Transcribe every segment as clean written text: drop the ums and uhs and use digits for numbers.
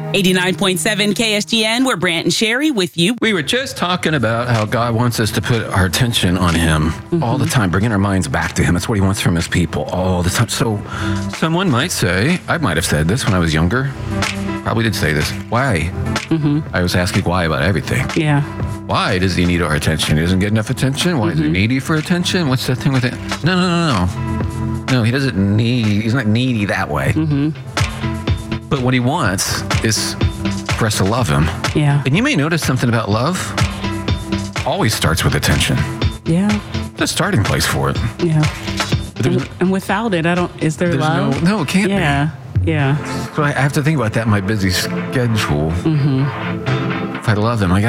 89.7 KSGN, we're Brant and Sherry with you. We were just talking about how God wants us to put our attention on Him all the time, bringing our minds back to Him. That's what He wants from His people all the time. So someone might say, I might have said this when I was younger, probably did say this, why? I was asking why about everything. Yeah. Why does He need our attention? He doesn't get enough attention? Why is He needy for attention? What's that thing with it? No, He doesn't need, He's not needy that way. But what He wants is for us to love Him. Yeah. And you may notice something about love always starts with attention. Yeah. The starting place for it. Yeah. And without it, is there love? No, it can't be. Yeah. So I have to think about that in my busy schedule. If I love Him, I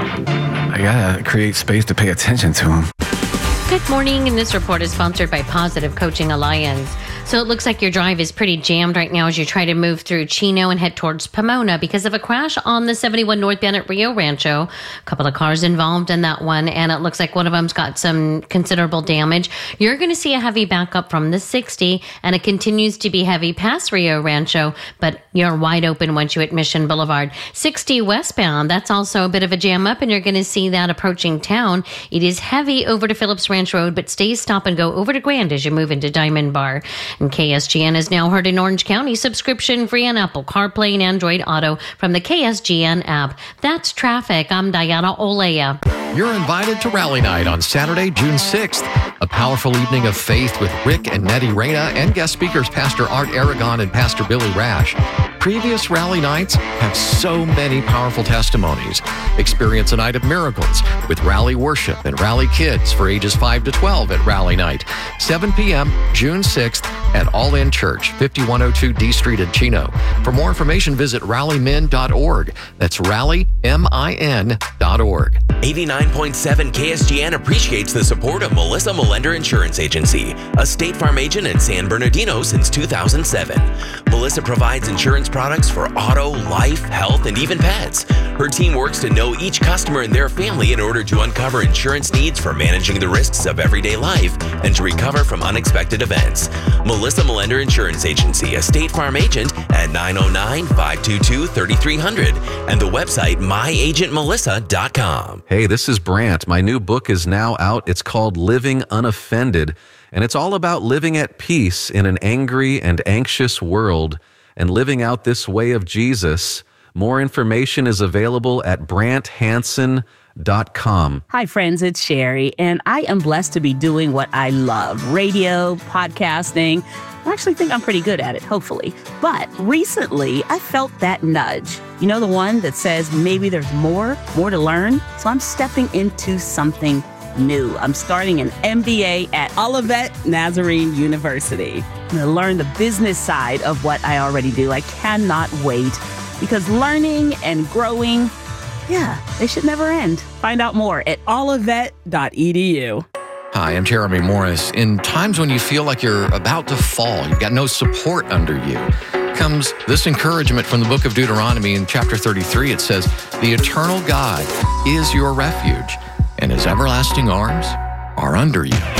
gotta create space to pay attention to Him. Good morning, and this report is sponsored by Positive Coaching Alliance. So it looks like your drive is pretty jammed right now as you try to move through Chino and head towards Pomona because of a crash on the 71 northbound at Rio Rancho. A couple of cars involved in that one, and it looks like one of them's got some considerable damage. You're going to see a heavy backup from the 60, and it continues to be heavy past Rio Rancho, but you're wide open once you hit Mission Boulevard. 60 westbound, that's also a bit of a jam up, and you're going to see that approaching town. It is heavy over to Phillips Ranch Road, but stay stop and go over to Grand as you move into Diamond Bar. And KSGN is now heard in Orange County, subscription free on Apple CarPlay and Android Auto from the KSGN app. That's traffic. I'm Diana Olea. You're invited to Rally Night on Saturday, June 6th, a powerful evening of faith with Rick and Nettie Reyna and guest speakers Pastor Art Aragon and Pastor Billy Rash. Previous Rally Nights have so many powerful testimonies. Experience a night of miracles with Rally Worship and Rally Kids for ages 5 to 12 at Rally Night. 7 p.m., June 6th at All In Church, 5102 D Street in Chino. For more information, visit rallymin.org. That's rallymin.org. 89.7 KSGN appreciates the support of Melissa Melender Insurance Agency, a State Farm agent in San Bernardino since 2007. Melissa provides insurance products for auto, life, health, and even pets. Her team works to know each customer and their family in order to uncover insurance needs for managing the risks of everyday life and to recover from unexpected events. Melissa Melender Insurance Agency, a State Farm agent at 909-522-3300 and the website myagentmelissa.com. Hey, this is Brant. My new book is now out. It's called Living Unoffended, and it's all about living at peace in an angry and anxious world and living out this way of Jesus. More information is available at branthansen.com. Hi, friends. It's Sherry, and I am blessed to be doing what I love, radio, podcasting. I actually think I'm pretty good at it, hopefully. But recently, I felt that nudge. You know, the one that says maybe there's more to learn? So I'm stepping into something new. I'm starting an MBA at Olivet Nazarene University. I'm going to learn the business side of what I already do. I cannot wait because learning and growing, they should never end. Find out more at olivet.edu. Hi, I'm Jeremy Morris. In times when you feel like you're about to fall, you've got no support under you, comes this encouragement from the book of Deuteronomy in chapter 33. It says, "The eternal God is your refuge, and His everlasting arms are under you."